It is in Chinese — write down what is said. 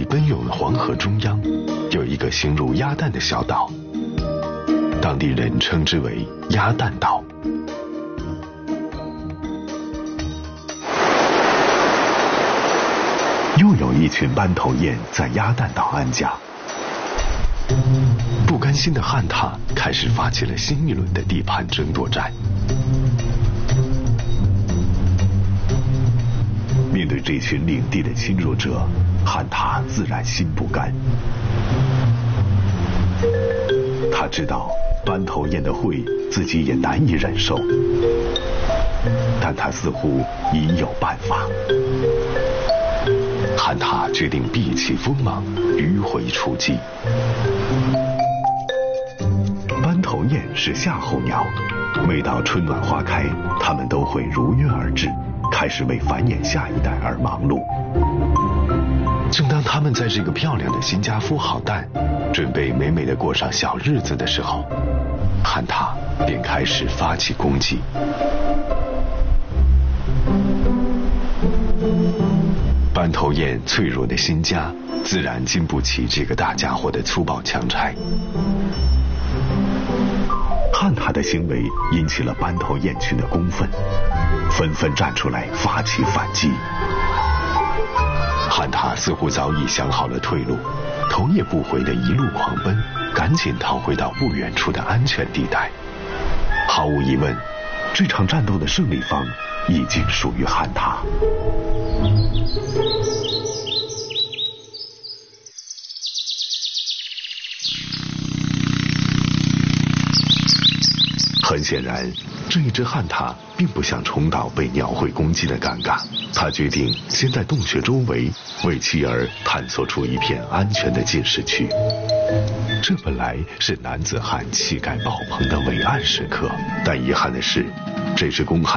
力奔涌的黄河中央，有一个形如鸭蛋的小岛，当地人称之为鸭蛋岛。又有一群斑头雁在鸭蛋岛安家。不甘心的汉塔开始发起了新一轮的地盘争夺战。面对这群领地的侵入者，汉塔自然心不甘。他知道斑头雁的喙自己也难以忍受，但他似乎已有办法。汉塔决定避起锋芒，迂回出击。斑头雁是夏候鸟，每到春暖花开，它们都会如约而至，开始为繁衍下一代而忙碌。正当它们在这个漂亮的新家孵好蛋，准备美美的过上小日子的时候，汉塔便开始发起攻击。斑头雁脆弱的新家自然经不起这个大家伙的粗暴强拆。汉塔的行为引起了斑头雁群的公愤，纷纷站出来发起反击。汉塔似乎早已想好了退路，头也不回的一路狂奔，赶紧逃回到不远处的安全地带。毫无疑问，这场战斗的胜利方已经属于汉塔。很显然，这一只汉塔并不想重蹈被鸟喙攻击的尴尬，他决定先在洞穴周围为妻儿探索出一片安全的进食区。这本来是男子汉气概爆棚的伟岸时刻，但遗憾的是，这只公汉